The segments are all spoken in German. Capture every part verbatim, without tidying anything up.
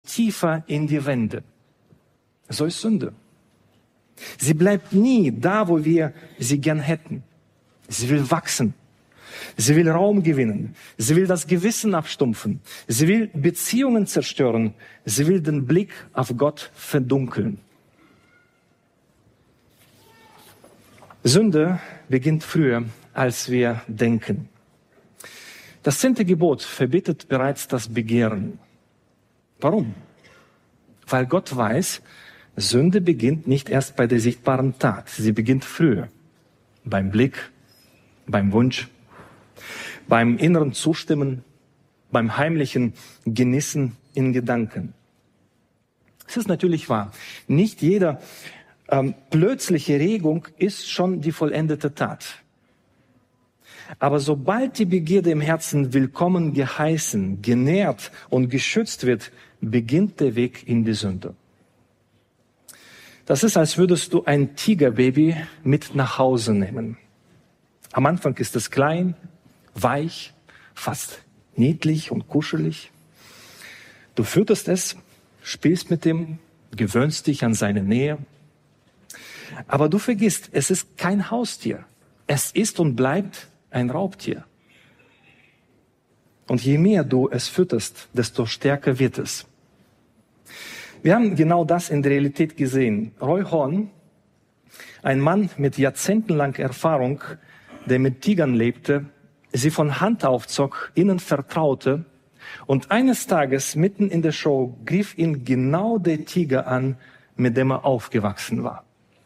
tiefer in die Wände. So ist Sünde. Sie bleibt nie da, wo wir sie gern hätten. Sie will wachsen. Sie will Raum gewinnen. Sie will das Gewissen abstumpfen. Sie will Beziehungen zerstören. Sie will den Blick auf Gott verdunkeln. Sünde beginnt früher, als wir denken. Das zehnte Gebot verbietet bereits das Begehren. Warum? Weil Gott weiß, Sünde beginnt nicht erst bei der sichtbaren Tat. Sie beginnt früher. Beim Blick, beim Wunsch, beim inneren Zustimmen, beim heimlichen Genießen in Gedanken. Es ist natürlich wahr, nicht jede ähm, plötzliche Regung ist schon die vollendete Tat. Aber sobald die Begierde im Herzen willkommen geheißen, genährt und geschützt wird, beginnt der Weg in die Sünde. Das ist, als würdest du ein Tigerbaby mit nach Hause nehmen. Am Anfang ist es klein, weich, fast niedlich und kuschelig. Du fütterst es, spielst mit ihm, gewöhnst dich an seine Nähe. Aber du vergisst, es ist kein Haustier. Es ist und bleibt ein Raubtier. Und je mehr du es fütterst, desto stärker wird es. Wir haben genau das in der Realität gesehen. Roy Horn, ein Mann mit jahrzehntelanger Erfahrung, der mit Tigern lebte, sie von Hand aufzog, ihnen vertraute und eines Tages mitten in der Show griff ihn genau der Tiger an, mit dem er aufgewachsen war.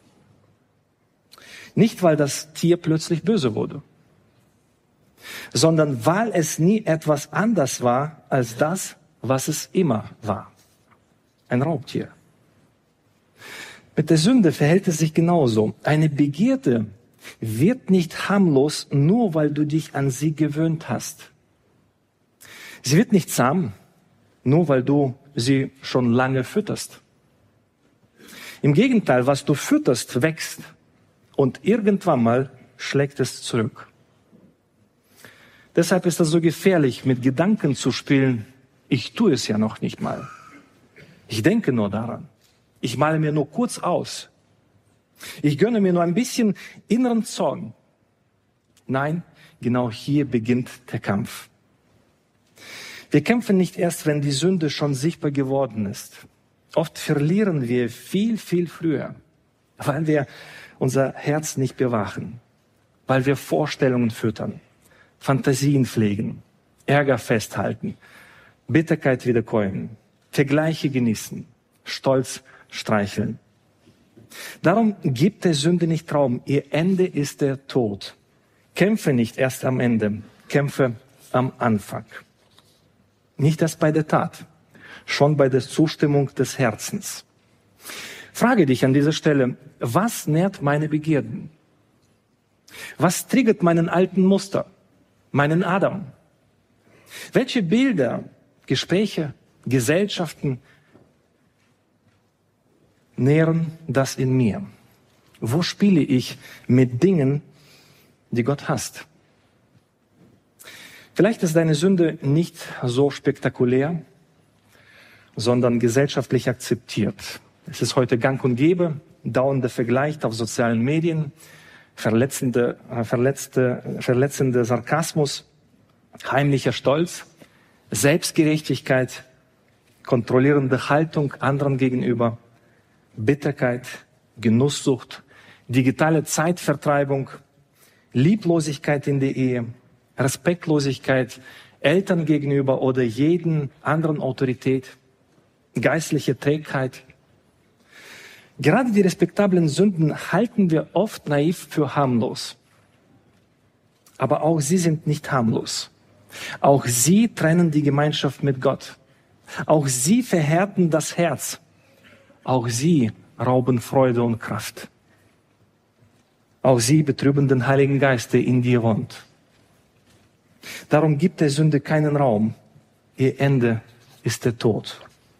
Nicht, weil das Tier plötzlich böse wurde, sondern weil es nie etwas anders war als das, was es immer war. Ein Raubtier. Mit der Sünde verhält es sich genauso. Eine Begierde wird nicht harmlos, nur weil du dich an sie gewöhnt hast. Sie wird nicht zahm, nur weil du sie schon lange fütterst. Im Gegenteil, was du fütterst, wächst und irgendwann mal schlägt es zurück. Deshalb ist es so gefährlich, mit Gedanken zu spielen, ich tue es ja noch nicht mal. Ich denke nur daran. Ich male mir nur kurz aus. Ich gönne mir nur ein bisschen inneren Zorn. Nein, genau hier beginnt der Kampf. Wir kämpfen nicht erst, wenn die Sünde schon sichtbar geworden ist. Oft verlieren wir viel, viel früher, weil wir unser Herz nicht bewachen, weil wir Vorstellungen füttern, Fantasien pflegen, Ärger festhalten, Bitterkeit wiederkäuen, Vergleiche genießen, Stolz streicheln. Darum gibt der Sünde nicht Raum. Ihr Ende ist der Tod. Kämpfe nicht erst am Ende, kämpfe am Anfang. Nicht erst bei der Tat, schon bei der Zustimmung des Herzens. Frage dich an dieser Stelle, was nährt meine Begierden? Was triggert meinen alten Muster, meinen Adam? Welche Bilder, Gespräche, Gesellschaften nähren das in mir? Wo spiele ich mit Dingen, die Gott hasst? Vielleicht ist deine Sünde nicht so spektakulär, sondern gesellschaftlich akzeptiert. Es ist heute gang und gäbe, dauernder Vergleich auf sozialen Medien, verletzende, verletzte, verletzende Sarkasmus, heimlicher Stolz, Selbstgerechtigkeit, kontrollierende Haltung anderen gegenüber, Bitterkeit, Genusssucht, digitale Zeitvertreibung, Lieblosigkeit in der Ehe, Respektlosigkeit Eltern gegenüber oder jeden anderen Autorität, geistliche Trägheit. Gerade die respektablen Sünden halten wir oft naiv für harmlos. Aber auch sie sind nicht harmlos. Auch sie trennen die Gemeinschaft mit Gott. Auch sie verhärten das Herz. Auch sie rauben Freude und Kraft. Auch sie betrüben den Heiligen Geist, der in dir wohnt. Darum gibt der Sünde keinen Raum. Ihr Ende ist der Tod.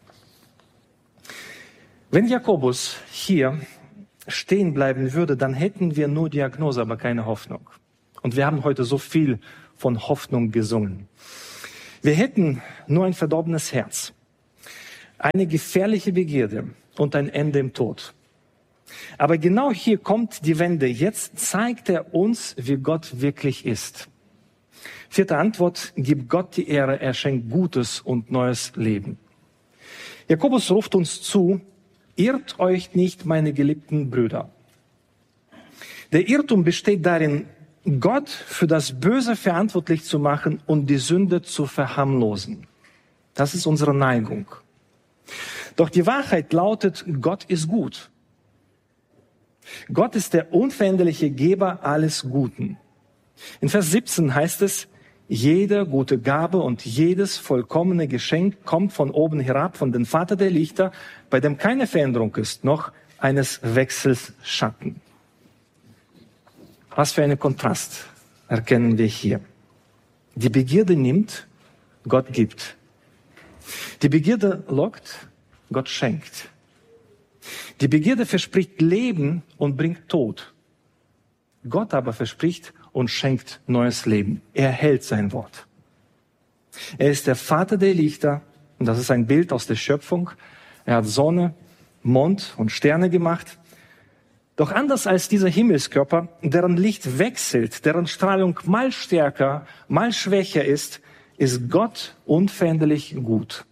Wenn Jakobus hier stehen bleiben würde, dann hätten wir nur Diagnose, aber keine Hoffnung. Und wir haben heute so viel von Hoffnung gesungen. Wir hätten nur ein verdorbenes Herz. eine gefährliche Begierde und ein Ende im Tod. Aber genau hier kommt die Wende. Jetzt zeigt er uns, wie Gott wirklich ist. Vierte Antwort, gibt Gott die Ehre, er schenkt Gutes und neues Leben. Jakobus ruft uns zu, irrt euch nicht, meine geliebten Brüder. Der Irrtum besteht darin, Gott für das Böse verantwortlich zu machen und die Sünde zu verharmlosen. Das ist unsere Neigung. Doch die Wahrheit lautet, Gott ist gut. Gott ist der unveränderliche Geber alles Guten. In Vers siebzehn heißt es, jede gute Gabe und jedes vollkommene Geschenk kommt von oben herab, von dem Vater der Lichter, bei dem keine Veränderung ist, noch eines Wechsels Schatten. Was für einen Kontrast erkennen wir hier. Die Begierde nimmt, Gott gibt. Die Begierde lockt, Gott schenkt. Die Begierde verspricht Leben und bringt Tod. Gott aber verspricht und schenkt neues Leben. Er hält sein Wort. Er ist der Vater der Lichter, und das ist ein Bild aus der Schöpfung. Er hat Sonne, Mond und Sterne gemacht. Doch anders als dieser Himmelskörper, deren Licht wechselt, deren Strahlung mal stärker, mal schwächer ist, ist Gott unveränderlich gut.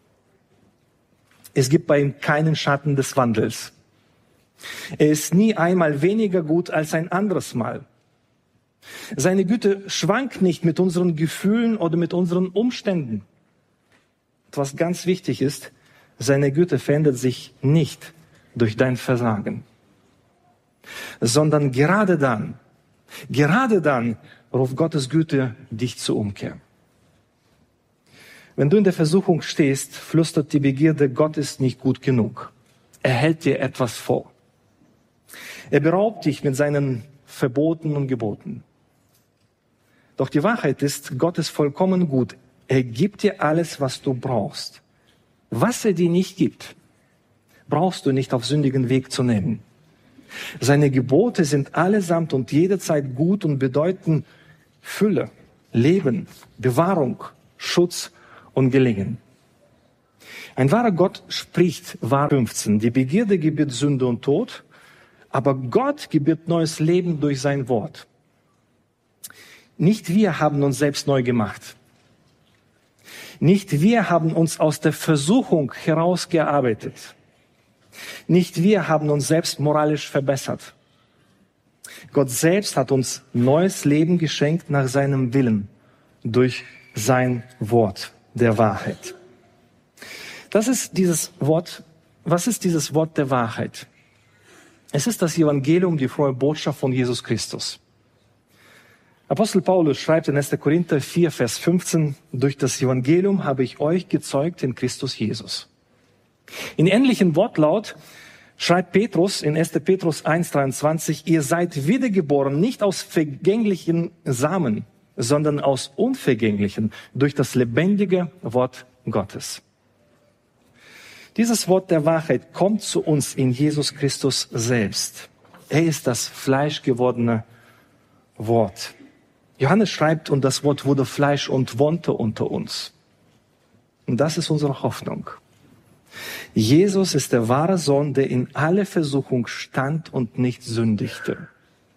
Es gibt bei ihm keinen Schatten des Wandels. Er ist nie einmal weniger gut als ein anderes Mal. Seine Güte schwankt nicht mit unseren Gefühlen oder mit unseren Umständen. Und was ganz wichtig ist, seine Güte verändert sich nicht durch dein Versagen, sondern gerade dann, gerade dann ruft Gottes Güte dich zur Umkehr. Wenn du in der Versuchung stehst, flüstert die Begierde, Gott ist nicht gut genug. Er hält dir etwas vor. Er beraubt dich mit seinen Verboten und Geboten. Doch die Wahrheit ist, Gott ist vollkommen gut. Er gibt dir alles, was du brauchst. Was er dir nicht gibt, brauchst du nicht auf sündigen Weg zu nehmen. Seine Gebote sind allesamt und jederzeit gut und bedeuten Fülle, Leben, Bewahrung, Schutz und Gelingen. Ein wahrer Gott spricht, wahr fünfzehn, die Begierde gebiert Sünde und Tod, aber Gott gebiert neues Leben durch sein Wort. Nicht wir haben uns selbst neu gemacht. Nicht wir haben uns aus der Versuchung herausgearbeitet. Nicht wir haben uns selbst moralisch verbessert. Gott selbst hat uns neues Leben geschenkt nach seinem Willen durch sein Wort der Wahrheit. Das ist dieses Wort, was ist dieses Wort der Wahrheit? Es ist das Evangelium, die frohe Botschaft von Jesus Christus. Apostel Paulus schreibt in erster Korinther vier, Vers fünfzehn, durch das Evangelium habe ich euch gezeugt in Christus Jesus. In ähnlichem Wortlaut schreibt Petrus in erster Petrus eins, dreiundzwanzig, ihr seid wiedergeboren, nicht aus vergänglichen Samen, sondern aus unvergänglichen, durch das lebendige Wort Gottes. Dieses Wort der Wahrheit kommt zu uns in Jesus Christus selbst. Er ist das fleischgewordene Wort. Johannes schreibt, und das Wort wurde Fleisch und wohnte unter uns. Und das ist unsere Hoffnung. Jesus ist der wahre Sohn, der in alle Versuchung stand und nicht sündigte.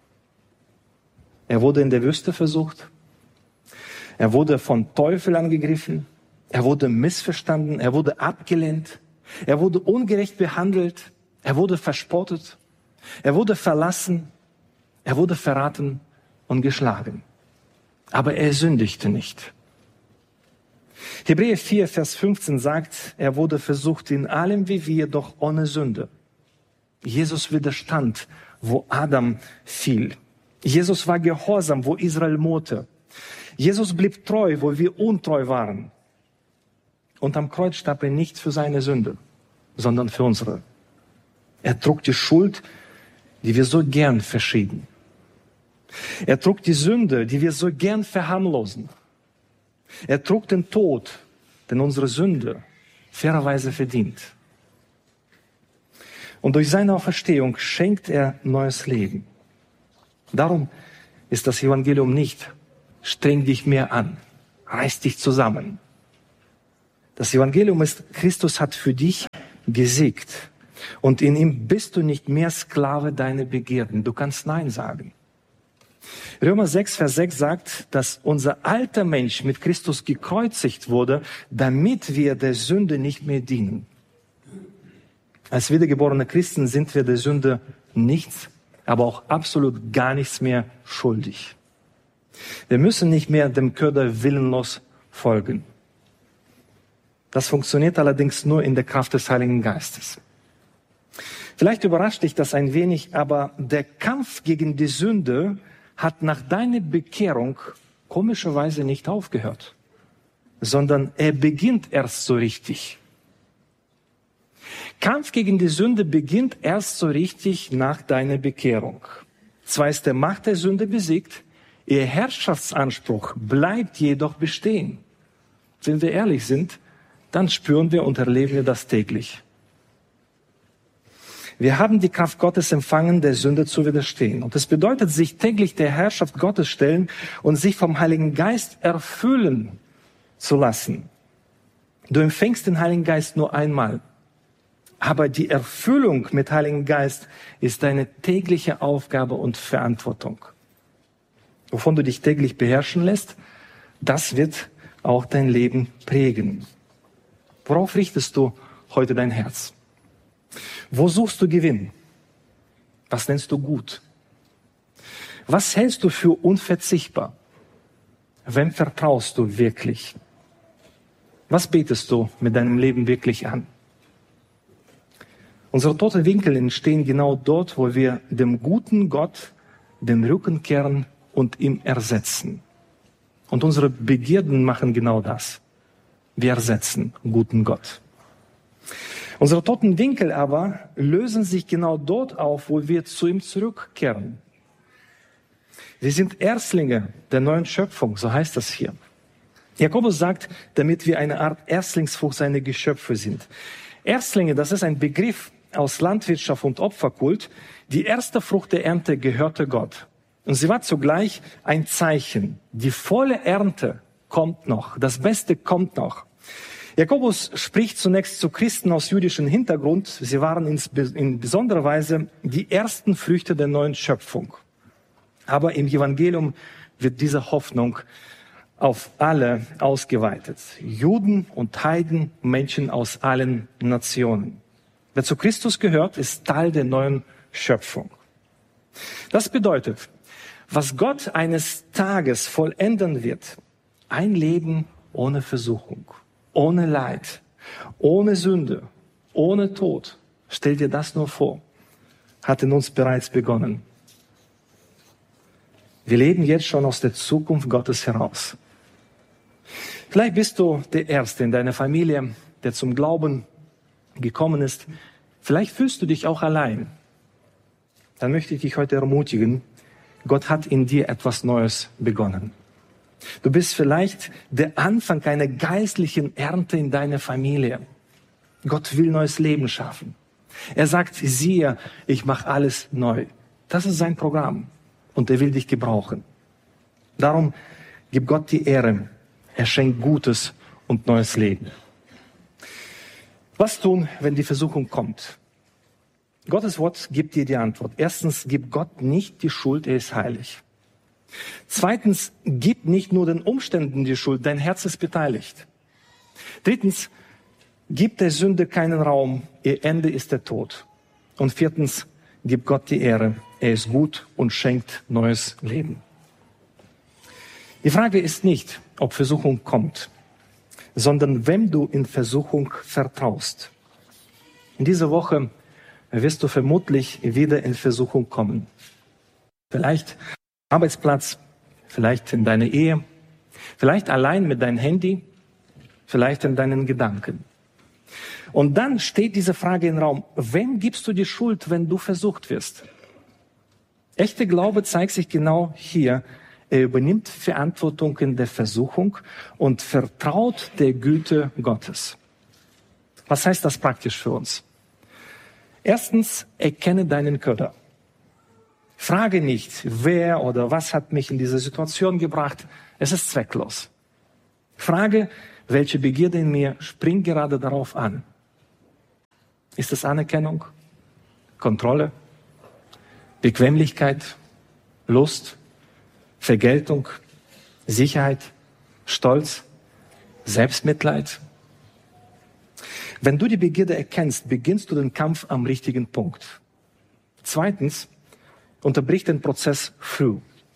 Er wurde in der Wüste versucht. Er wurde von Teufel angegriffen. Er wurde missverstanden. Er wurde abgelehnt. Er wurde ungerecht behandelt. Er wurde verspottet. Er wurde verlassen. Er wurde verraten und geschlagen. Aber er sündigte nicht. Hebräer vier, Vers fünfzehn sagt, er wurde versucht in allem wie wir, doch ohne Sünde. Jesus widerstand, wo Adam fiel. Jesus war gehorsam, wo Israel murrte. Jesus blieb treu, wo wir untreu waren. Und am Kreuz starb er nicht für seine Sünde, sondern für unsere. Er trug die Schuld, die wir so gern verschieben. Er trug die Sünde, die wir so gern verharmlosen. Er trug den Tod, den unsere Sünde fairerweise verdient. Und durch seine Auferstehung schenkt er neues Leben. Darum ist das Evangelium nicht, streng dich mehr an, reiß dich zusammen. Das Evangelium ist, Christus hat für dich gesiegt. Und in ihm bist du nicht mehr Sklave deiner Begierden. Du kannst Nein sagen. Römer sechs, Vers sechs sagt, dass unser alter Mensch mit Christus gekreuzigt wurde, damit wir der Sünde nicht mehr dienen. Als wiedergeborene Christen sind wir der Sünde nichts, aber auch absolut gar nichts mehr schuldig. Wir müssen nicht mehr dem Köder willenlos folgen. Das funktioniert allerdings nur in der Kraft des Heiligen Geistes. Vielleicht überrascht dich das ein wenig, aber der Kampf gegen die Sünde hat nach deiner Bekehrung komischerweise nicht aufgehört, sondern er beginnt erst so richtig. Kampf gegen die Sünde beginnt erst so richtig nach deiner Bekehrung. Zwar ist der Macht der Sünde besiegt, ihr Herrschaftsanspruch bleibt jedoch bestehen. Wenn wir ehrlich sind, dann spüren wir und erleben wir das täglich. Wir haben die Kraft Gottes empfangen, der Sünde zu widerstehen. Und es bedeutet, sich täglich der Herrschaft Gottes stellen und sich vom Heiligen Geist erfüllen zu lassen. Du empfängst den Heiligen Geist nur einmal. Aber die Erfüllung mit Heiligen Geist ist deine tägliche Aufgabe und Verantwortung. Wovon du dich täglich beherrschen lässt, das wird auch dein Leben prägen. Worauf richtest du heute dein Herz? Wo suchst du Gewinn? Was nennst du gut? Was hältst du für unverzichtbar? Wem vertraust du wirklich? Was betest du mit deinem Leben wirklich an? Unsere toten Winkel entstehen genau dort, wo wir dem guten Gott den Rücken kehren und ihn ersetzen. Und unsere Begierden machen genau das. Wir ersetzen guten Gott. Unsere toten Winkel aber lösen sich genau dort auf, wo wir zu ihm zurückkehren. Wir sind Erstlinge der neuen Schöpfung, so heißt das hier. Jakobus sagt, damit wir eine Art Erstlingsfrucht seiner Geschöpfe sind. Erstlinge, das ist ein Begriff aus Landwirtschaft und Opferkult. Die erste Frucht der Ernte gehörte Gott. Und sie war zugleich ein Zeichen. Die volle Ernte kommt noch. Das Beste kommt noch. Jakobus spricht zunächst zu Christen aus jüdischem Hintergrund. Sie waren in besonderer Weise die ersten Früchte der neuen Schöpfung. Aber im Evangelium wird diese Hoffnung auf alle ausgeweitet. Juden und Heiden, Menschen aus allen Nationen. Wer zu Christus gehört, ist Teil der neuen Schöpfung. Das bedeutet, was Gott eines Tages vollenden wird, ein Leben ohne Versuchung, ohne Leid, ohne Sünde, ohne Tod. Stell dir das nur vor, hat in uns bereits begonnen. Wir leben jetzt schon aus der Zukunft Gottes heraus. Vielleicht bist du der Erste in deiner Familie, der zum Glauben gekommen ist. Vielleicht fühlst du dich auch allein. Dann möchte ich dich heute ermutigen, Gott hat in dir etwas Neues begonnen. Du bist vielleicht der Anfang einer geistlichen Ernte in deiner Familie. Gott will neues Leben schaffen. Er sagt, siehe, ich mache alles neu. Das ist sein Programm und er will dich gebrauchen. Darum gib Gott die Ehre. Er schenkt Gutes und neues Leben. Was tun, wenn die Versuchung kommt? Gottes Wort gibt dir die Antwort. Erstens, gib Gott nicht die Schuld, er ist heilig. Zweitens, gib nicht nur den Umständen die Schuld, dein Herz ist beteiligt. Drittens, gib der Sünde keinen Raum, ihr Ende ist der Tod. Und viertens, gib Gott die Ehre, er ist gut und schenkt neues Leben. Die Frage ist nicht, ob Versuchung kommt, sondern wem du in Versuchung vertraust. In dieser Woche wirst du vermutlich wieder in Versuchung kommen. Vielleicht am Arbeitsplatz, vielleicht in deiner Ehe, vielleicht allein mit deinem Handy, vielleicht in deinen Gedanken. Und dann steht diese Frage im Raum, wem gibst du die Schuld, wenn du versucht wirst? Echter Glaube zeigt sich genau hier. Er übernimmt Verantwortung in der Versuchung und vertraut der Güte Gottes. Was heißt das praktisch für uns? Erstens, erkenne deinen Köder. Frage nicht, wer oder was hat mich in diese Situation gebracht. Es ist zwecklos. Frage, Welche Begierde in mir springt gerade darauf an? Ist es Anerkennung, Kontrolle, Bequemlichkeit, Lust, Vergeltung, Sicherheit, Stolz, Selbstmitleid? Wenn du die Begierde erkennst, beginnst du den Kampf am richtigen Punkt. Zweitens, unterbrich den Prozess früh.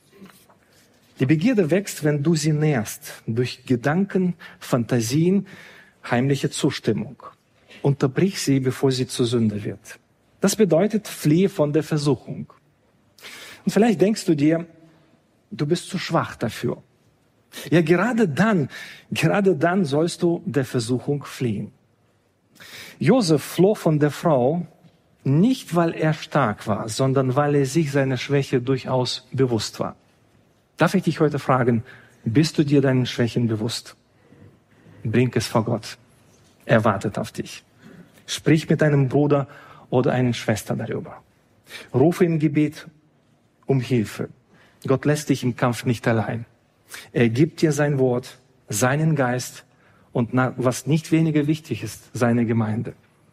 Die Begierde wächst, wenn du sie nährst, durch Gedanken, Fantasien, heimliche Zustimmung. Unterbrich sie, bevor sie zur Sünde wird. Das bedeutet, fliehe von der Versuchung. Und vielleicht denkst du dir, du bist zu schwach dafür. Ja, gerade dann, gerade dann sollst du der Versuchung fliehen. Josef floh von der Frau, nicht weil er stark war, sondern weil er sich seiner Schwäche durchaus bewusst war. Darf ich dich heute fragen, bist du dir deinen Schwächen bewusst? Bring es vor Gott. Er wartet auf dich. Sprich mit deinem Bruder oder einer Schwester darüber. Rufe im Gebet um Hilfe. Gott lässt dich im Kampf nicht allein. Er gibt dir sein Wort, seinen Geist und, was nicht weniger wichtig ist, seine Gemeinde.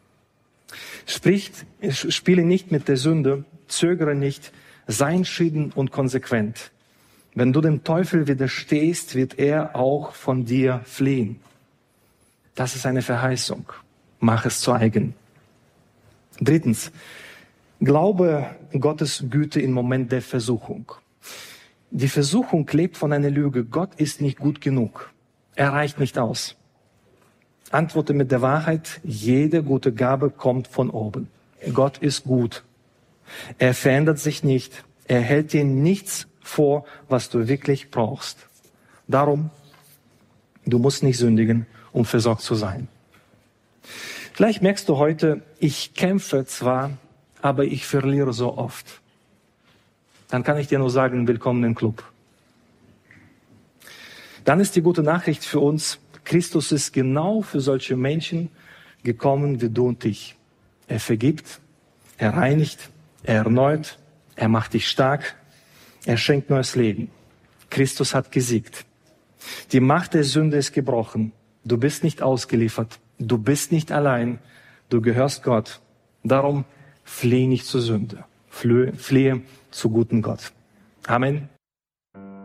Sprich, spiele nicht mit der Sünde, zögere nicht, sei entschieden und konsequent. Wenn du dem Teufel widerstehst, wird er auch von dir fliehen. Das ist eine Verheißung. Mach es zu eigen. Drittens, glaube Gottes Güte im Moment der Versuchung. Die Versuchung lebt von einer Lüge. Gott ist nicht gut genug. Er reicht nicht aus. Antworte mit der Wahrheit. Jede gute Gabe kommt von oben. Gott ist gut. Er verändert sich nicht. Er hält dir nichts vor, was du wirklich brauchst. Darum, du musst nicht sündigen, um versorgt zu sein. Vielleicht merkst du heute, ich kämpfe zwar, aber ich verliere so oft. Dann kann ich dir nur sagen, willkommen im Club. Dann ist die gute Nachricht für uns, Christus ist genau für solche Menschen gekommen wie du und ich. Er vergibt, er reinigt, er erneuert, er macht dich stark, er schenkt neues Leben. Christus hat gesiegt. Die Macht der Sünde ist gebrochen. Du bist nicht ausgeliefert. Du bist nicht allein. Du gehörst Gott. Darum fliehe nicht zur Sünde. Fliehe, fliehe zu guten Gott. Amen.